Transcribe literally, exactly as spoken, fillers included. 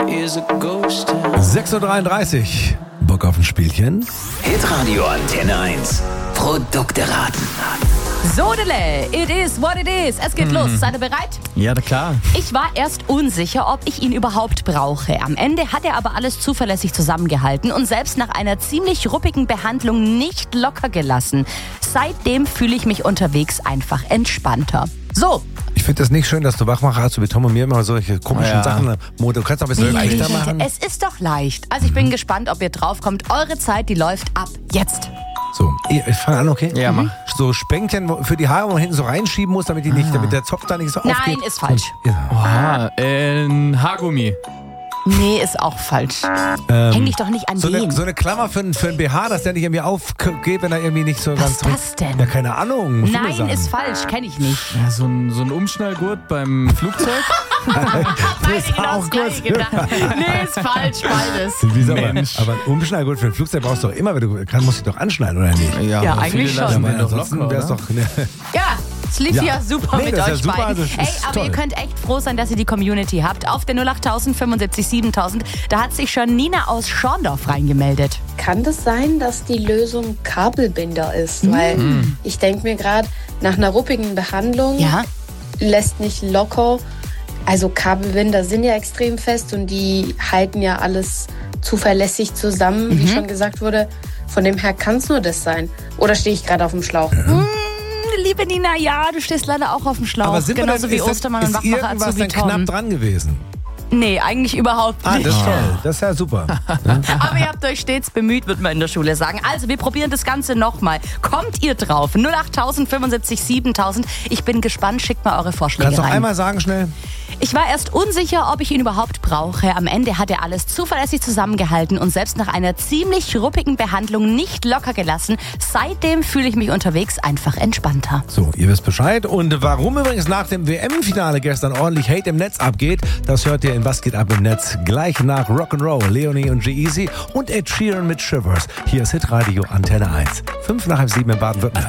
sechs Uhr dreiunddreißig. Bock auf ein Spielchen? Hitradio Antenne eins. Produkte raten. Sodele, it is what it is. Es geht Mhm. los. Seid ihr bereit? Ja, na klar. Ich war erst unsicher, ob ich ihn überhaupt brauche. Am Ende hat er aber alles zuverlässig zusammengehalten und selbst nach einer ziemlich ruppigen Behandlung nicht locker gelassen. Seitdem fühle ich mich unterwegs einfach entspannter. So. Ich finde das nicht schön, dass du Wachmacher hast, so wie Tom und mir immer solche komischen Ja. Sachen. Mo, du kannst auch ein bisschen leichter machen. Es ist doch leicht. Also ich bin gespannt, ob ihr draufkommt. Eure Zeit, die läuft ab jetzt. So, ich, ich fange an, okay? Ja, mach. So Spänkchen wo- für die Haare, wo man hinten so reinschieben muss, damit die nicht, damit der Zopf da nicht so Nein, aufgeht. ist falsch. Ja. Ah, ein Haargummi. Nee, ist auch falsch. Ähm, Häng dich doch nicht an so, den. eine, so eine Klammer für, einen- für einen B H, dass der nicht irgendwie aufgeht, wenn er irgendwie nicht so Was ganz... ist das denn? Ja, keine Ahnung. Musst du mir Nein, sagen. ist falsch. Kenne ich nicht. Ja, so ein, so ein Umschnallgurt beim Flugzeug. Beide ist genau auch das Gleiche gut. gedacht. Nee, ist falsch, beides. Wieso, aber, Mensch. aber ein Umschnallgurt für den Flugzeug brauchst du doch immer, wenn du kannst, musst du dich doch anschneiden, oder nicht? Ja, aber eigentlich viele schon. lassen aber den doch ansonsten locker, wär's oder? doch... Ne. Ja, es lief Ja. ja, super Nee, mit das ist ja euch super, beiden. also es Ey, ist aber toll. ihr könnt echt froh sein, dass ihr die Community habt. Auf der null acht tausend fünfundsiebzig siebentausend, da hat sich schon Nina aus Schorndorf reingemeldet. Kann das sein, dass die Lösung Kabelbinder ist? Weil ich denke mir gerade, nach einer ruppigen Behandlung Ja? lässt nicht locker. Also Kabelbinder sind ja extrem fest und die halten ja alles zuverlässig zusammen, wie schon gesagt wurde. Von dem her kann es nur das sein. Oder stehe ich gerade auf dem Schlauch? Hm, liebe Nina, ja, du stehst leider auch auf dem Schlauch. Aber sind wir Genauso denn, wie ist, das, Ostermann und ist Wachmacher irgendwas Azubi dann knapp Tom. dran gewesen? Nee, eigentlich überhaupt Ah, nicht. das ist toll. Das ist ja super. Aber ihr habt euch stets bemüht, wird man in der Schule sagen. Also, wir probieren das Ganze nochmal. Kommt ihr drauf? null acht tausend fünfundsiebzig siebentausend. Ich bin gespannt. Schickt mal eure Vorschläge Kannst du noch rein. einmal sagen, schnell? Ich war erst unsicher, ob ich ihn überhaupt brauche. Am Ende hat er alles zuverlässig zusammengehalten und selbst nach einer ziemlich ruppigen Behandlung nicht locker gelassen. Seitdem fühle ich mich unterwegs einfach entspannter. So, ihr wisst Bescheid. Und warum übrigens nach dem W M-Finale gestern ordentlich Hate im Netz abgeht, das hört ihr in Was geht ab im Netz gleich nach Rock'n'Roll, Leonie und G-Eazy und Ed Sheeran mit Shivers. Hier ist Hitradio Antenne eins. Fünf nach halb sieben in Baden-Württemberg.